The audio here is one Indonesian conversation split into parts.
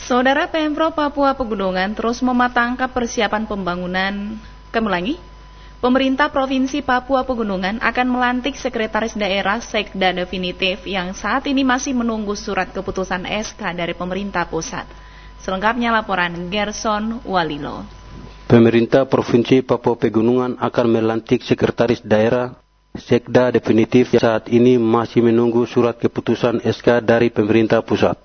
Saudara, Pemprov Papua Pegunungan terus mematangkan persiapan pembangunan. Pemerintah Provinsi Papua Pegunungan akan melantik Sekretaris Daerah Sekda definitif yang saat ini masih menunggu surat keputusan SK dari pemerintah pusat. Selengkapnya laporan Gerson Walilo. Pemerintah Provinsi Papua Pegunungan akan melantik Sekretaris Daerah Sekda definitif yang saat ini masih menunggu surat keputusan SK dari pemerintah pusat.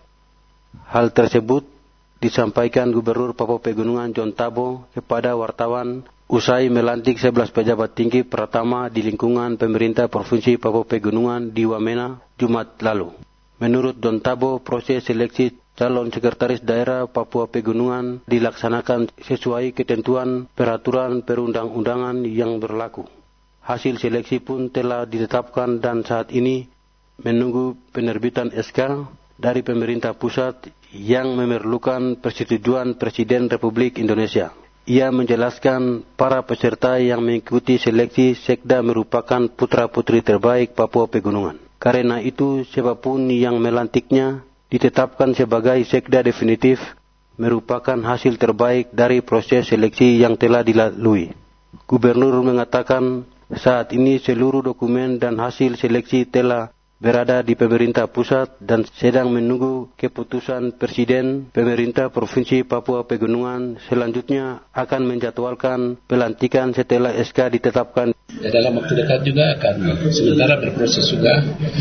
Hal tersebut disampaikan Gubernur Papua Pegunungan John Tabo kepada wartawan usai melantik 11 pejabat tinggi pertama di lingkungan pemerintah Provinsi Papua Pegunungan di Wamena, Jumat lalu. Menurut John Tabo, proses seleksi calon sekretaris daerah Papua Pegunungan dilaksanakan sesuai ketentuan peraturan perundang-undangan yang berlaku. Hasil seleksi pun telah ditetapkan dan saat ini menunggu penerbitan SK dari pemerintah pusat yang memerlukan persetujuan Presiden Republik Indonesia. Ia menjelaskan para peserta yang mengikuti seleksi Sekda merupakan putra-putri terbaik Papua Pegunungan. Karena itu, siapapun yang melantiknya ditetapkan sebagai Sekda definitif merupakan hasil terbaik dari proses seleksi yang telah dilalui. Gubernur mengatakan saat ini seluruh dokumen dan hasil seleksi telah berada di pemerintah pusat dan sedang menunggu keputusan Presiden Pemerintah Provinsi Papua Pegunungan. Selanjutnya akan menjadwalkan pelantikan setelah SK ditetapkan. Dalam waktu dekat juga akan sementara berproses juga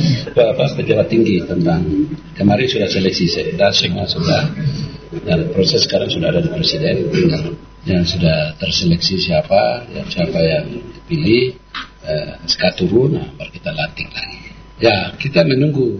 pejabat tinggi tentang kemarin sudah seleksi Sekda semua sudah dan proses sekarang sudah ada di Presiden yang sudah terseleksi siapa yang dipilih SK turun, baru kita lantik lagi. Ya, kita menunggu.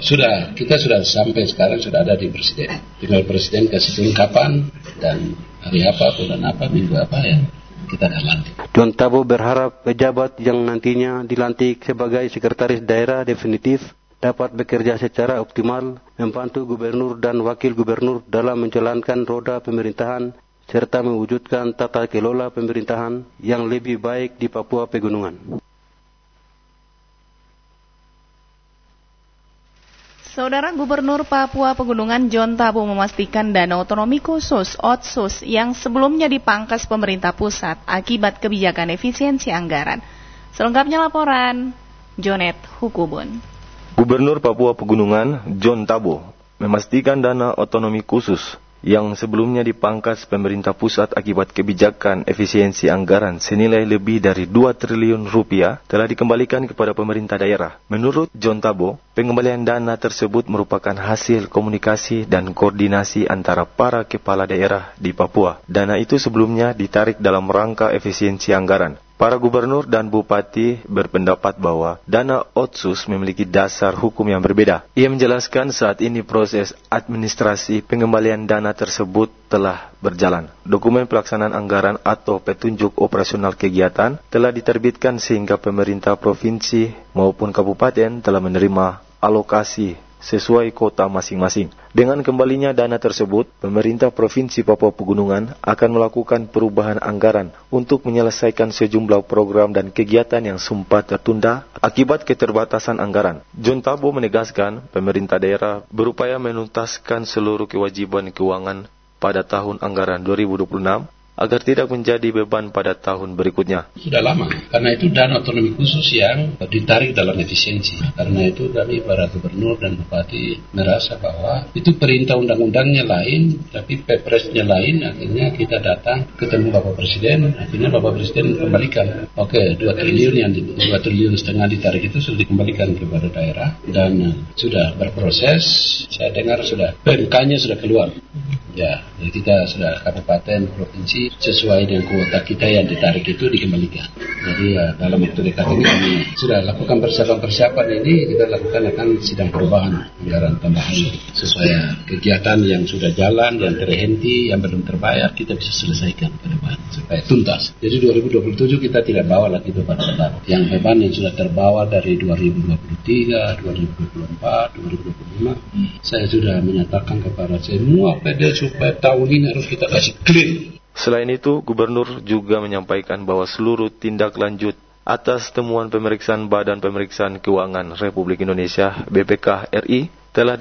Kita sudah sampai sekarang sudah ada di Presiden. Tinggal Presiden kasih turun kapan dan hari apa, bulan apa, minggu apa ya. Kita akan lantik. John Tabo berharap pejabat yang nantinya dilantik sebagai sekretaris daerah definitif dapat bekerja secara optimal, membantu gubernur dan wakil gubernur dalam menjalankan roda pemerintahan serta mewujudkan tata kelola pemerintahan yang lebih baik di Papua Pegunungan. Saudara, Gubernur Papua Pegunungan John Tabo memastikan dana otonomi khusus (Otsus) yang sebelumnya dipangkas pemerintah pusat akibat kebijakan efisiensi anggaran. Selengkapnya laporan Jonet Hukubun. Gubernur Papua Pegunungan John Tabo memastikan dana otonomi khusus yang sebelumnya dipangkas pemerintah pusat akibat kebijakan efisiensi anggaran senilai lebih dari 2 triliun rupiah telah dikembalikan kepada pemerintah daerah. Menurut John Tabo, pengembalian dana tersebut merupakan hasil komunikasi dan koordinasi antara para kepala daerah di Papua. Dana itu sebelumnya ditarik dalam rangka efisiensi anggaran. Para gubernur dan bupati berpendapat bahwa dana Otsus memiliki dasar hukum yang berbeda. Ia menjelaskan saat ini proses administrasi pengembalian dana tersebut telah berjalan. Dokumen pelaksanaan anggaran atau petunjuk operasional kegiatan telah diterbitkan sehingga pemerintah provinsi maupun kabupaten telah menerima alokasi sesuai kota masing-masing. Dengan kembalinya dana tersebut, pemerintah Provinsi Papua Pegunungan akan melakukan perubahan anggaran untuk menyelesaikan sejumlah program dan kegiatan yang sempat tertunda akibat keterbatasan anggaran. John Tabo menegaskan pemerintah daerah berupaya menuntaskan seluruh kewajiban keuangan pada tahun anggaran 2026 agar tidak menjadi beban pada tahun berikutnya. Sudah lama, karena itu dana otonomi khusus yang ditarik dalam efisiensi. Karena itu kami para gubernur dan bupati merasa bahwa itu perintah undang-undangnya lain, tapi pepresnya lain. Akhirnya kita datang ketemu Bapak Presiden, akhirnya Bapak Presiden kembalikan. Oke, 2 triliun yang 2,5 triliun ditarik itu sudah dikembalikan kepada daerah dan sudah berproses. Saya dengar sudah PMK-nya sudah keluar. Ya, jadi kita sudah kabupaten, provinsi sesuai dengan kuota kita yang ditarik itu dikembalikan. Jadi dalam waktu dekat ini kami sudah lakukan persiapan ini, kita lakukan akan sidang perubahan anggaran tambahan sesuai kegiatan yang sudah jalan, yang terhenti, yang belum terbayar kita bisa selesaikan ke depan supaya tuntas. Jadi 2027 kita tidak bawa lagi beban-beban. Yang beban yang sudah terbawa dari 2023, 2024, 2025, saya sudah menyatakan kepada semua PD supaya tahun ini harus kita kasih clear. Selain itu, Gubernur juga menyampaikan bahwa seluruh tindak lanjut atas temuan pemeriksaan Badan Pemeriksaan Keuangan Republik Indonesia (BPK) RI